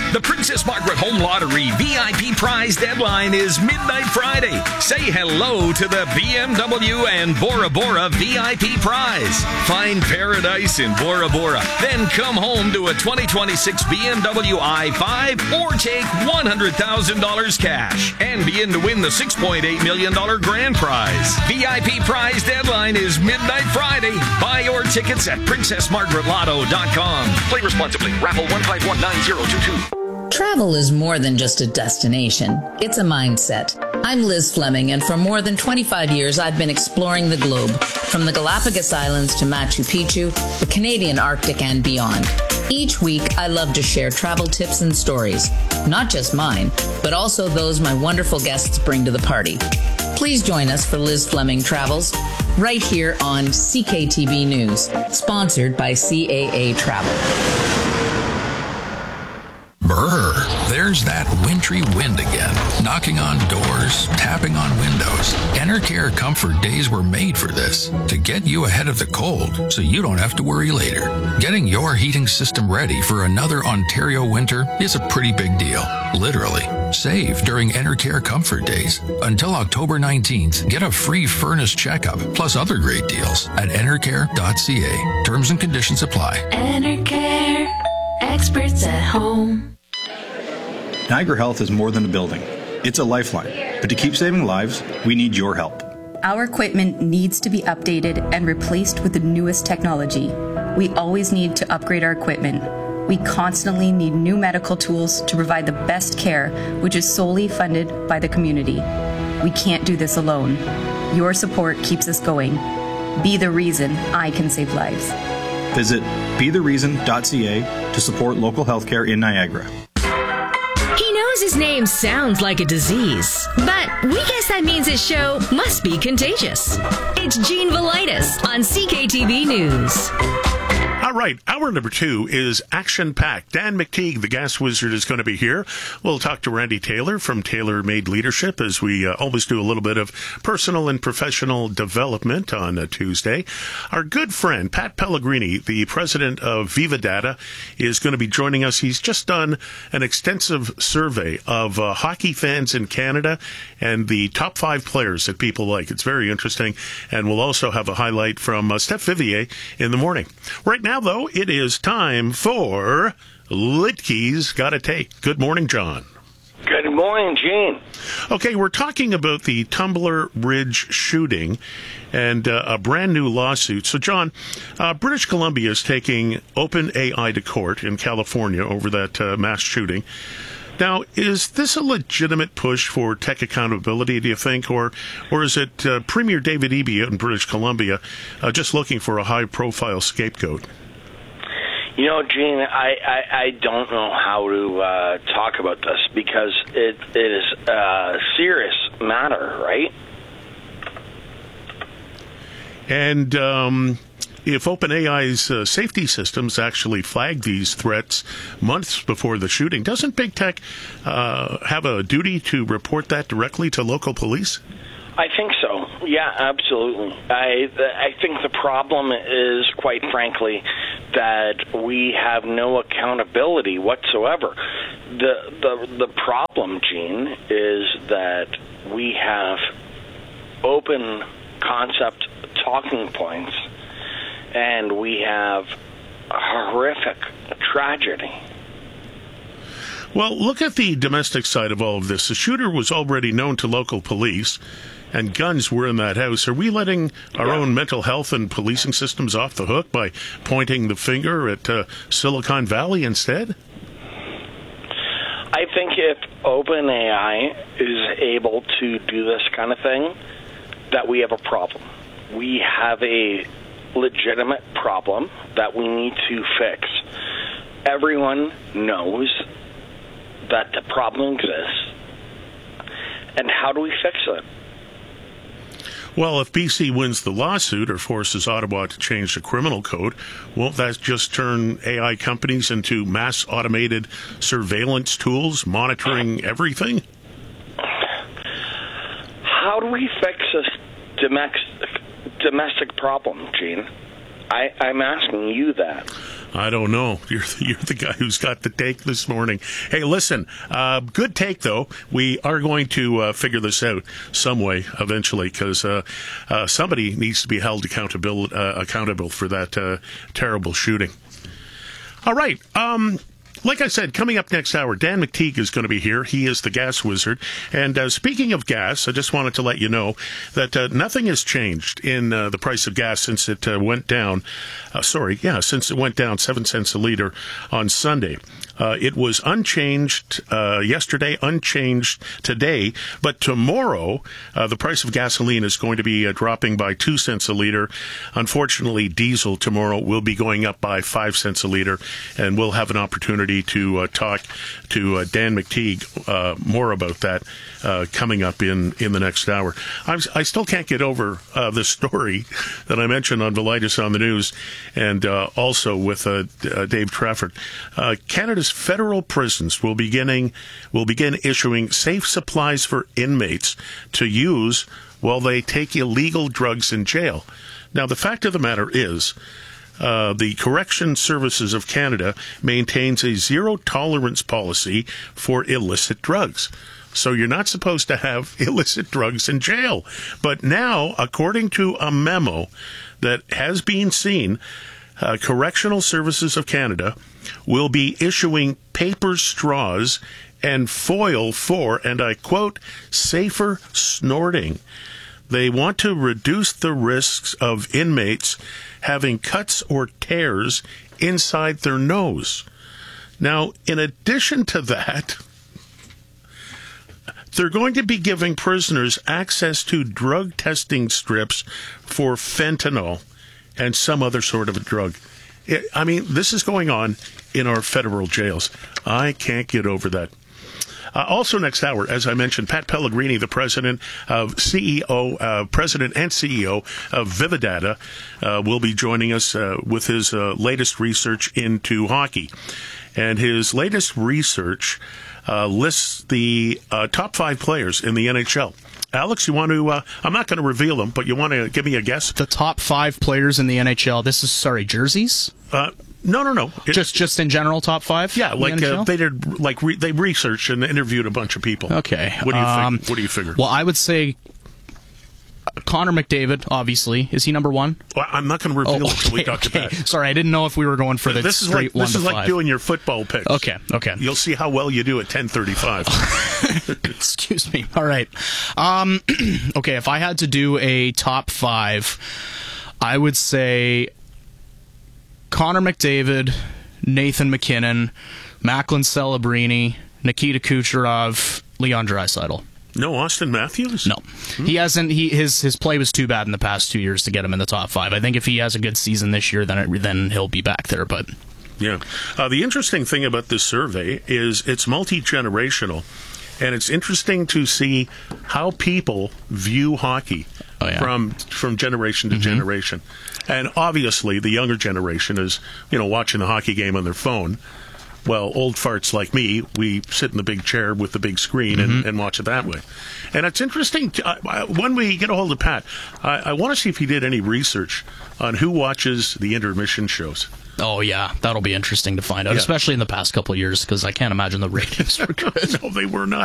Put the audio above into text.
The Princess Margaret Home Lottery VIP prize deadline is midnight Friday. Say hello to the BMW and Bora Bora VIP prize. Find paradise in Bora Bora. Then come home to a 2026 BMW i5 or take $100,000 cash and be in to win the $6.8 million grand prize. VIP prize deadline is midnight Friday. Buy your tickets at PrincessMargaretLotto.com. Play responsibly. Raffle 1519022. Travel is more than just a destination. It's a mindset. I'm Liz Fleming, and for more than 25 years, I've been exploring the globe, from the Galapagos Islands to Machu Picchu, the Canadian Arctic, and beyond. Each week, I love to share travel tips and stories, not just mine, but also those my wonderful guests bring to the party. Please join us for Liz Fleming Travels, right here on CKTB News, sponsored by CAA Travel. Brr, there's that wintry wind again, knocking on doors, tapping on windows. Enercare Comfort Days were made for this, to get you ahead of the cold so you don't have to worry later. Getting your heating system ready for another Ontario winter is a pretty big deal, literally. Save during Enercare Comfort Days. Until October 19th, get a free furnace checkup, plus other great deals at enercare.ca. Terms and conditions apply. Enercare, experts at home. Niagara Health is more than a building. It's a lifeline. But to keep saving lives, we need your help. Our equipment needs to be updated and replaced with the newest technology. We always need to upgrade our equipment. We constantly need new medical tools to provide the best care, which is solely funded by the community. We can't do this alone. Your support keeps us going. Be the reason I can save lives. Visit bethereason.ca to support local healthcare in Niagara. He knows his name sounds like a disease, but we guess that means his show must be contagious. It's Gene Velitis on CKTB News. All right, hour number 2 is action-packed. Dan McTeague, the gas wizard, is going to be here. We'll talk to Randy Taylor from Taylor Made Leadership, as we always do a little bit of personal and professional development on a Tuesday. Our good friend, Pat Pellegrini, the president of Viva Data, is going to be joining us. He's just done an extensive survey of hockey fans in Canada and the top 5 players that people like. It's very interesting, and we'll also have a highlight from Steph Vivier in the morning. Right now, though, it is time for Litke's Gotta Take. Good morning, John. Good morning, Gene. Okay, we're talking about the Tumbler Ridge shooting and a brand new lawsuit. So, John, British Columbia is taking OpenAI to court in California over that mass shooting. Now, is this a legitimate push for tech accountability, do you think, or is it Premier David Eby in British Columbia just looking for a high-profile scapegoat? You know, Gene, I don't know how to talk about this because it is a serious matter, right? And if OpenAI's safety systems actually flag these threats months before the shooting, doesn't big tech have a duty to report that directly to local police? I think so. Yeah, absolutely. I think the problem is, quite frankly, that we have no accountability whatsoever. The problem, Gene, is that we have open concept talking points, and we have a horrific tragedy. Well, look at the domestic side of all of this. The shooter was already known to local police, and guns were in that house. Are we letting our own mental health and policing systems off the hook by pointing the finger at Silicon Valley instead? I think if OpenAI is able to do this kind of thing, that we have a problem. We have a legitimate problem that we need to fix. Everyone knows that the problem exists. And how do we fix it? Well, if BC wins the lawsuit or forces Ottawa to change the criminal code, won't that just turn AI companies into mass automated surveillance tools monitoring everything? How do we fix this domestic problem, Gene? I'm asking you that. I don't know. You're the guy who's got the take this morning. Hey, listen, good take, though. We are going to figure this out some way eventually, because somebody needs to be held accountable for that terrible shooting. All right. Like I said, coming up next hour, Dan McTeague is going to be here. He is the gas wizard. And speaking of gas, I just wanted to let you know that nothing has changed in the price of gas since it went down. Since it went down 7 cents a liter on Sunday. It was unchanged yesterday, unchanged today, but tomorrow the price of gasoline is going to be dropping by 2 cents a liter. Unfortunately, diesel tomorrow will be going up by 5 cents a liter, and we'll have an opportunity to talk to Dan McTeague more about that coming up in the next hour. I still can't get over the story that I mentioned on Velitis on the News, and also with Dave Trafford. Canada's federal prisons will begin issuing safe supplies for inmates to use while they take illegal drugs in jail. Now, the fact of the matter is, the Correction Services of Canada maintains a zero-tolerance policy for illicit drugs. So you're not supposed to have illicit drugs in jail. But now, according to a memo that has been seen, Correctional Services of Canada will be issuing paper straws and foil for, and I quote, safer snorting. They want to reduce the risks of inmates having cuts or tears inside their nose. Now, in addition to that, they're going to be giving prisoners access to drug testing strips for fentanyl and some other sort of a drug. I mean, this is going on in our federal jails. I can't get over that. Also next hour, as I mentioned, Pat Pellegrini, the president and CEO of Vividata, will be joining us with his latest research into hockey. And his latest research lists the top 5 players in the NHL. Alex, you want to, I'm not going to reveal them, but you want to give me a guess? The top 5 players in the NHL. This is, jerseys? No. Just in general, top 5? Yeah, like they did, they researched and interviewed a bunch of people. Okay. What do you think? What do you figure? Well, I would say Connor McDavid, obviously. Is he number 1? Well, I'm not going to reveal it until we talk to Pat. Sorry, I didn't know if we were going for the straight 1 to 5. This is like doing your football picks. Okay. You'll see how well you do at 10:35. Excuse me. All right. Okay, if I had to do a top 5, I would say Connor McDavid, Nathan McKinnon, Macklin Celebrini, Nikita Kucherov, Leon Draisaitl. No Austin Matthews? No. He hasn't. His play was too bad in the past 2 years to get him in the top 5. I think if he has a good season this year, then he'll be back there. But yeah, the interesting thing about this survey is it's multi-generational, and it's interesting to see how people view hockey from generation to generation. And obviously, the younger generation is watching the hockey game on their phone. Well, old farts like me, we sit in the big chair with the big screen and watch it that way. And it's interesting, when we get a hold of Pat, I want to see if he did any research on who watches the intermission shows. Oh, yeah, that'll be interesting to find out, especially in the past couple of years, because I can't imagine the ratings were good. No, they were not.